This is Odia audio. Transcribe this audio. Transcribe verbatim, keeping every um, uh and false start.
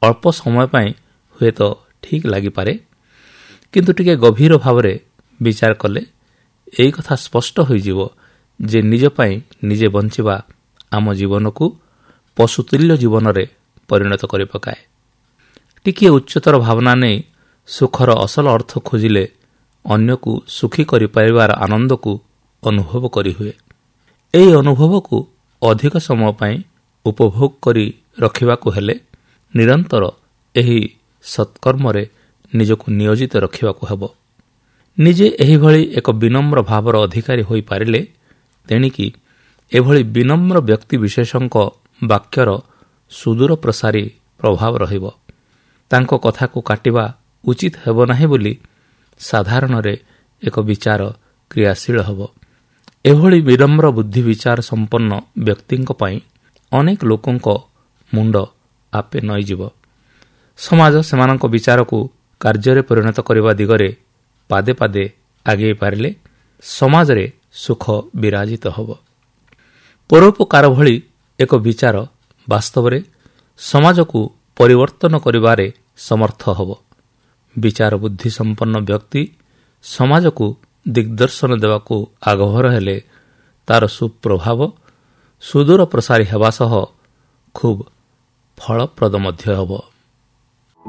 ଅଳ୍ପ ସମୟ ପାଇଁ ହୁଏତ ଠିକ୍ ଲାଗିପାରେ, କିନ୍ତୁ ଟିକେ ଗଭୀର ଭାବରେ ବିଚାର କଲେ ଏହି କଥା ସ୍ପଷ୍ଟ ହୋଇଯିବ ଯେ ନିଜ ପାଇଁ ନିଜେ ବଞ୍ଚିବା ଆମ ଜୀବନକୁ ପଶୁତୁଲ୍ୟ ଜୀବନରେ ପରିଣତ କରିପକାଏ। ଟିକିଏ ଉଚ୍ଚତର ଭାବନା ନେଇ ସୁଖର ଅସଲ ଅର୍ଥ ଖୋଜିଲେ ଅନ୍ୟକୁ ସୁଖୀ କରିପାରିବାର ଆନନ୍ଦକୁ ଅନୁଭବ କରିହୁଏ। ଏହି ଅନୁଭବକୁ ଅଧିକ ସମୟ ପାଇଁ ଉପଭୋଗ କରି ରଖିବାକୁ ହେଲେ ନିରନ୍ତର ଏହି ସତ୍କର୍ମରେ ନିଜକୁ ନିୟୋଜିତ ରଖିବାକୁ ହେବ। ନିଜେ ଏହିଭଳି ଏକ ବିନମ୍ର ଭାବର ଅଧିକାରୀ ହୋଇପାରିଲେ ତେଣିକି ଏଭଳି ବିନମ୍ର ବ୍ୟକ୍ତିବିଶେଷଙ୍କ ବାକ୍ୟର ସୁଦୂର ପ୍ରସାରୀ ପ୍ରଭାବ ରହିବ। ତାଙ୍କ କଥାକୁ କାଟିବା ଉଚିତ ହେବ ନାହିଁ ବୋଲି ସାଧାରଣରେ ଏକ ବିଚାର କ୍ରିୟାଶୀଳ ହେବ। ଏଭଳି ବିନମ୍ର ବୁଦ୍ଧି ବିଚାର ସମ୍ପନ୍ନ ବ୍ୟକ୍ତିଙ୍କ ପାଇଁ ଅନେକ ଲୋକଙ୍କ ମୁଣ୍ଡ ଆପେ ନଇଁଯିବ। ସମାଜ ସେମାନଙ୍କ ବିଚାରକୁ କାର୍ଯ୍ୟରେ ପରିଣତ କରିବା ଦିଗରେ ପାଦେ ପାଦେ ଆଗେଇ ପାରିଲେ ସମାଜରେ ସୁଖ ବିରାଜିତ ହେବ। ପରୋପକାର ଭଳି ଏକ ବିଚାର ବାସ୍ତବରେ ସମାଜକୁ ପରିବର୍ତ୍ତନ କରିବାରେ ସମର୍ଥ ହେବ। ବିଚାର ବୁଦ୍ଧି ସମ୍ପନ୍ନ ବ୍ୟକ୍ତି ସମାଜକୁ ଦିଗ୍ଦର୍ଶନ ଦେବାକୁ ଆଗଭର ହେଲେ ତାର ସୁପ୍ରଭାବ ସୁଦୂର ପ୍ରସାରୀ ହେବା ସହ ଖୁବ୍ ଫଳପ୍ରଦ ମଧ୍ୟ ହେବ।